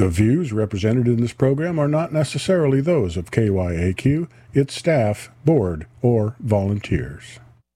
The views represented in this program are not necessarily those of KYAQ, its staff, board, or volunteers.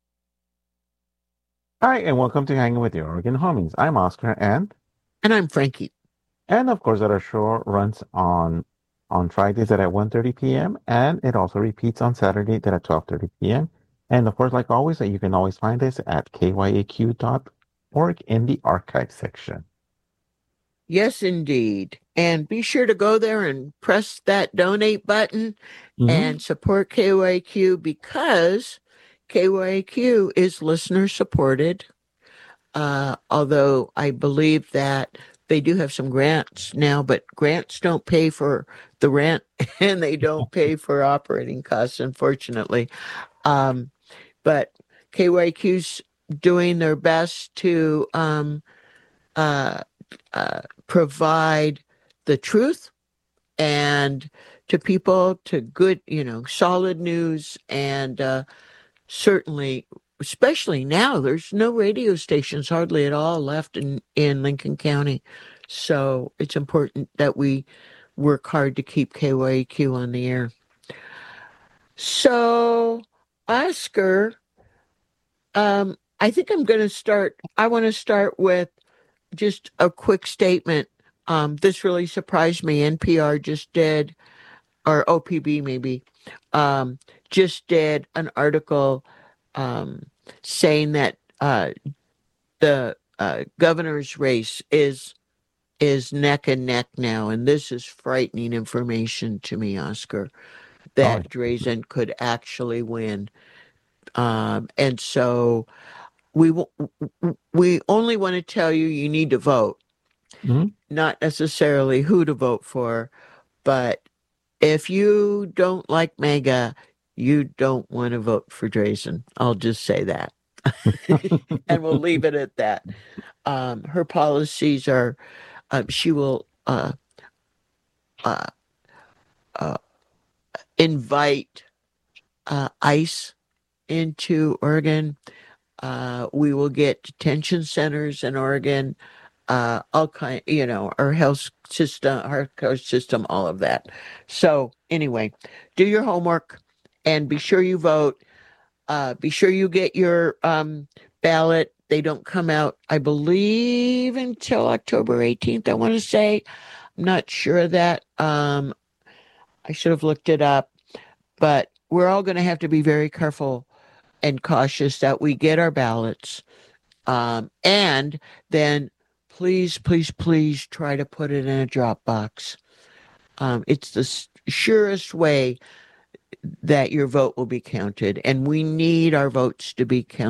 Hi, and welcome to Hanging with the Oregon Homies. I'm Oscar, and I'm Frankie. And of course, that our show runs on Fridays at 1:30 p.m. and it also repeats on Saturday at 12:30 p.m. And of course, like always, you can always find us at kyaq.org in the archive section. Yes, indeed. And be sure to go there and press that donate button and support KYAQ, because KYAQ is listener supported. Although I believe that they do have some grants now, but grants don't pay for the rent and they don't pay for operating costs, unfortunately. But KYAQ's doing their best to provide the truth and to people, to good, solid news. And certainly, especially now, there's no radio stations hardly at all left in Lincoln County. So it's important that we work hard to keep KYAQ on the air. So, Oscar, I think I want to start with just a quick statement. This really surprised me. NPR just did, or OPB maybe, just did an article saying that the governor's race is neck and neck now. And this is frightening information to me, Oscar, that Drazen could actually win. And so we only want to tell you need to vote, not necessarily who to vote for, but if you don't like MAGA, you don't want to vote for Drazen. I'll just say that. And we'll leave it at that. Her policies are, she will invite ICE into Oregon. We will get detention centers in Oregon, all kind, our health care system, all of that. So anyway, do your homework and be sure you vote. Be sure you get your ballot. They don't come out, I believe, until October 18th, I want to say. I'm not sure of that. I should have looked it up. But we're all going to have to be very careful and cautious that we get our ballots. And then please, please, please try to put it in a drop box. It's the surest way that your vote will be counted. And we need our votes to be counted.